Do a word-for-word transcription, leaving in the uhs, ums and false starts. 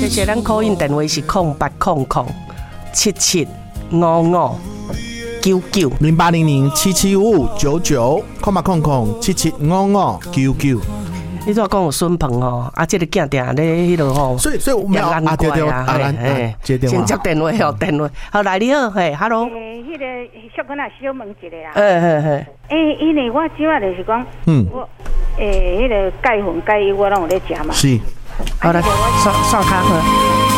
谢谢，咱call in电话是空八空空七七五五九九零八零零七七五五九九空八空空七七五五九九。 你怎讲有孙鹏哦？啊，这个囝定咧迄落吼， 所以所以我们要啊对对啊， 嘿， 接电话， 先接电话哦，电话。好，来你好，嘿 ，hello。 诶，迄个小囡仔小问一下啊。 嘿嘿嘿。 诶，因为我主要就是讲，嗯，我诶，迄个钙粉钙油我拢有咧食嘛。 是。 好来，刷刷卡好。